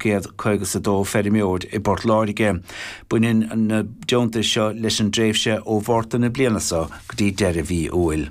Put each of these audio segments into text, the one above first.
852 ferimiúd I Bort Láirige. Buinin na deonta seo leis an dréifse ó bhórta na blianasa go dtí deire bhí uail.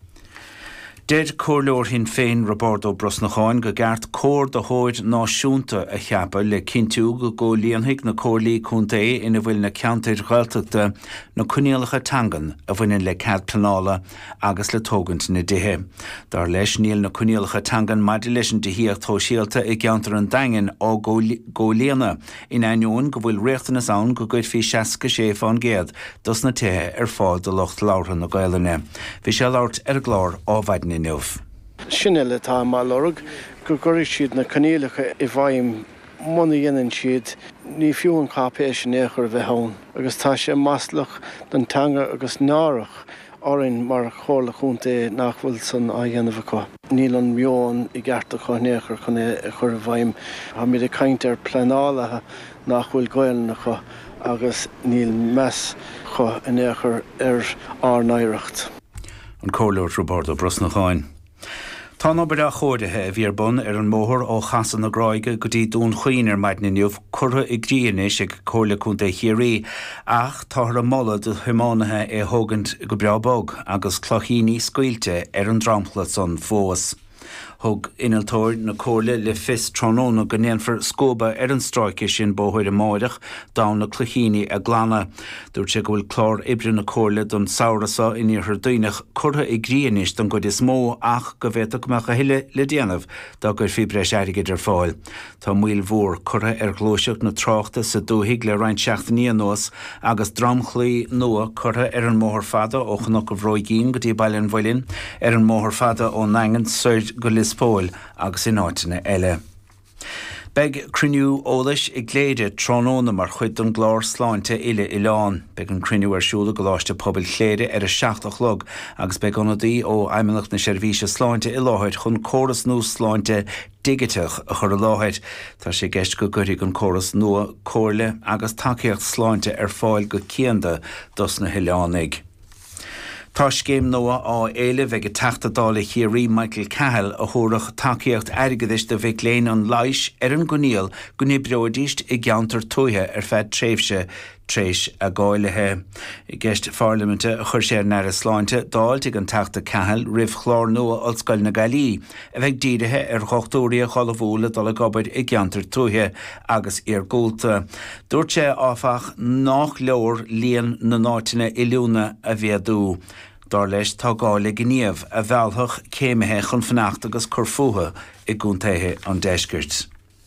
Dead cóirleoir hin féin Roberto Brosnacháin go gceart cóir do hóid náisiúnta a cheapa le cintiú go líonthaigh na cóirlaí cúnta ina bhfuil na ceantaid ghailteachta na cúnéalacha tangan a bhaineann le cead planála agus le tógant na dithe. Dar leis níl na cúnéalacha tangan maidir leis an dithíocht tóisialta I gceantar an daingin ó Góléana in ainiún go bhfuil riachtanas ann go gcuid fí 66 fán géad dos na tithe fáil do Locht Lártha na Gaeilge. Bhí sé labhairt glár ábhaidne Sinne le tá má lorg gur goirigh siad na canéalacha I bhaim muna dhéanann siad ní fiú an cápéis néchar bheith ann agus tá sé maslach den tanga agus nárach árainn mar chóirla chunta nach bhfuil san a dhéanamh acu. Níl an meán I gceart a chunéchar chur bhaim ha míad a caint planálathe nach bhfuil Gaeilge agus níl mes chu inéchar árnaireacht. An cóirleoir Roberto Brosnacháin. Tá obair a chóirithe a bhí bun an móthir ó chasan na Gráige go dtí dún chuoin maidin inniuh curtha I gríonis ag cóirla cúnta chiaí ach tá ar an molla do thuimánathe thugant go breabog agus clochíní scuilte an drampla san fós. Thug inaltóir na cóirla le fis trónóna go néanfar scóba an stráice sin bóthir máireach dá na clochíní a glána. Dúirt sé go bhfuil clár ibre na cóirla don saorasa iníothar daoineach curtha I gríonis don go is mó ach go bhéach meach a hiile le déanamh dá gur fi breis airige fáil. Tá muil mhór curtha glóiseach na tráchta sa dúthaigh le roinn 16 nuas agus dramchlaí nua curtha an móthir fada ó chunach go bhróigín go dtí bailin bhailin an móthir fada ó Nangan Suid go Lispóil agus in áitina eile. Beg criniú ólais I gléide trónóna mar chuid don glár sláinte ile Ileán. Beg an criniú siúla go láiste pobail chléide a 7 log agus beg anadaí ó aimimeach na seirbhíse sláinte I láthid chun córas nús sláinte digiteach a chur a láthid. Tá sé gceist go gcuirigh an córas nua cóirle agus takeíocht sláinte fáil go cianda dos na Ileánaigh. Tá scéim nua á éile bheith teachtadála chiaí Michael Cahill a thórach takeíocht airgeadis de bheith léin an lais an gníal go nibreoidíist I gceantar tuaithe fead tréimhse tréis a gáilethe. I gceist Parliamente a chur sé near a sláinte dáiltigh an teachta Cahill rih chlár nua Ollscoil na Gailí a bheith díirithe chochtúirí cholamhúla dul a gobaid I gceantar tuaithe agus gúlta. Dúirt sé áfach nach leor líon na náiteanna Iliúna a bhéadú. Dar leis tá gála gníomh a bhealthach céimethe chun fanacht agus curfuatha I gúntaithe an deisgirt.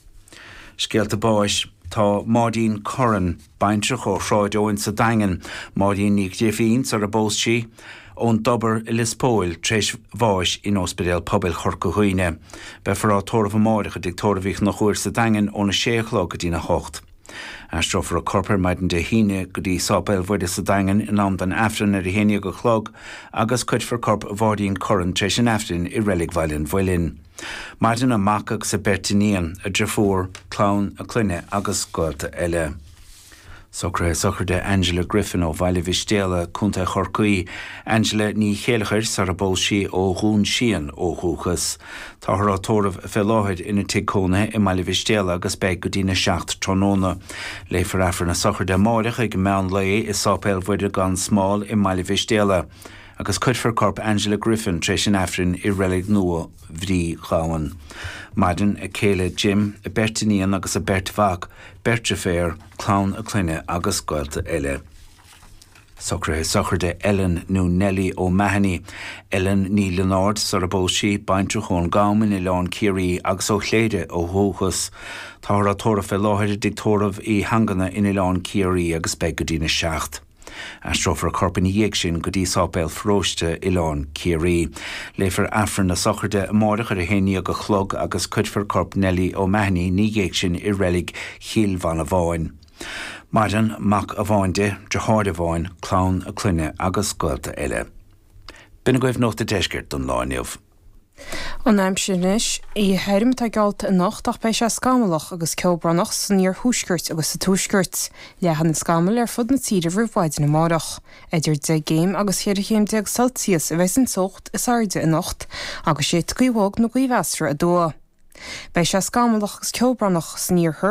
Scéalta báis tá Mádín Corran baintre cho shráidóin sa daingan Mádín níag défín ar a bós sí ón dobar I Lispóil tréis bháis in ospidéal pobail chorca chuoine. Be fará tóramh máireach a dig tóramhíoch nach chuir sa daingan óna 6 go dtí na 8. Astrofar a corpar maidin de híine go dtí sápéil bhuiide sa daingan in am den afran ar héine go chlog agus cuid for corp Mádín Corran tréis an afran I relic bhailin bhailin. Maidin amachach sa Bertinían a drifór, clán a cluine agus scoilta eile. Sochar de Angela Griffin ó bhaile bhistéala cúnta chorcaí. Angela ní chéalachir sar a ból si ó dhún sian ó dhúchas. Tá thar tóramh fé láthid ina ticóna I mhaile bhistéala agus beag go dtí na 7 trónóna. Léifar afar na sochar de máireach ag meán lé is sápéil bhuiide gan smáil I mhaile bhistéala. Agus cuid for corp Angela Griffin tréis an afrin I relic nua bhrí cháin. Maidin a céile Jim a Bertinían agus a Bertfach, Bertreféir, clán a cluine agus scoilta eile. Sochar de Ellen nó Nelly ó Mahany. Ellen ní Leonard sar a bósí baintre chun gámin I lán ciaí agus ó chléide ó thóchas. Tá a tóra fé láthir dictóramh I hangana in I lán ciaí agus beag go dtí na 7. Astrofar a corpan dhéag sin go dtí sápéil fróiste I lán ciaí. Léifar afran na sochar de máireach ar a héine go chlog agus cuidfar corp Nelly ó Mahany ní dhéag sin I relic Chill van a bháin. Maidin mac a bháinde, deáid a bháin, clán a cluine agus scoilta eile. Bina goibh nóta deisgirt don láinneamh. An aim sinis, I heirim tá gealt a nacht ach bei sé scamalach agus ceobranach san níor húsgurt agus sa túsgurt. Lehan na scamal fud na tíre bhar bhaid na márach. Idir de géim agus chéad chéim Celsius a bheits an socht is airde a nacht agus sé cuiíhóg nó cuiíhhestra a dó. Bei sé scamalach agus ceobranach san níor